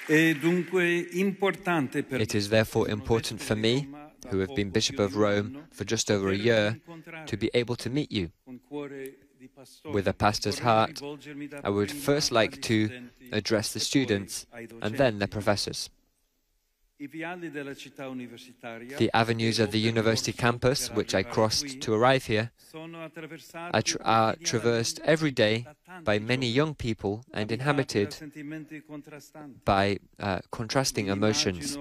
It is therefore important for me, who have been Bishop of Rome for just over a year, to be able to meet you. With a pastor's heart, I would first like to address the students and then the professors. The avenues of the university campus, which I crossed to arrive here, are traversed every day by many young people and inhabited by contrasting emotions.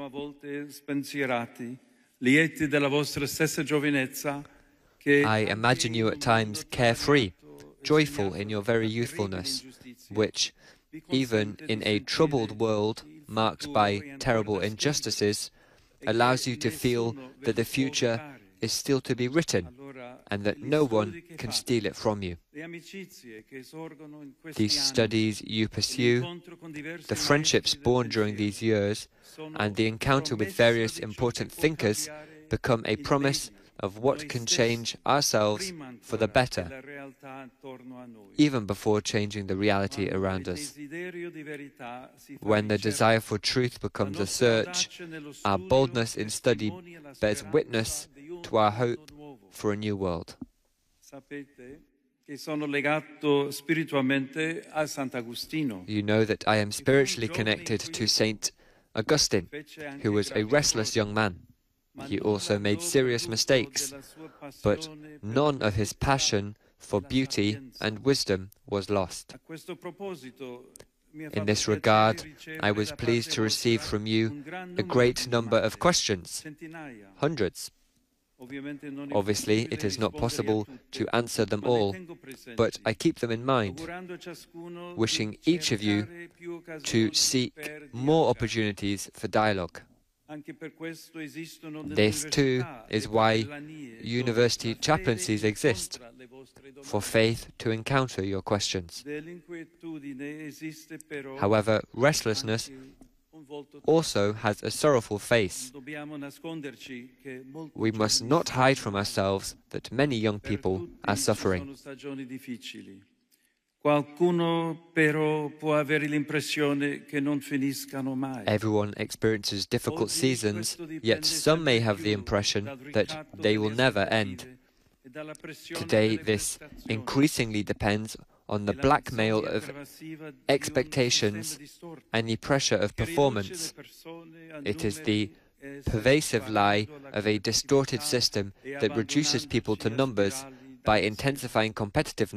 I imagine you at times carefree, joyful in your very youthfulness, which, even in a troubled world marked by terrible injustices, allows you to feel that the future is still to be written and that no one can steal it from you. These studies you pursue, the friendships born during these years, and the encounter with various important thinkers become a promise of what can change ourselves for the better, even before changing the reality around us. When the desire for truth becomes a search, our boldness in study bears witness to our hope for a new world. You know that I am spiritually connected to Saint Augustine, who was a restless young man. He also made serious mistakes, but none of his passion for beauty and wisdom was lost. In this regard, I was pleased to receive from you a great number of questions, hundreds. Obviously, it is not possible to answer them all, but I keep them in mind, wishing each of you to seek more opportunities for dialogue. This, too, is why university chaplaincies exist, for faith to encounter your questions. However, restlessness also has a sorrowful face. We must not hide from ourselves that many young people are suffering. Everyone experiences difficult seasons, yet some may have the impression that they will never end. Today, this increasingly depends on the blackmail of expectations and the pressure of performance. It is the pervasive lie of a distorted system that reduces people to numbers by intensifying competitiveness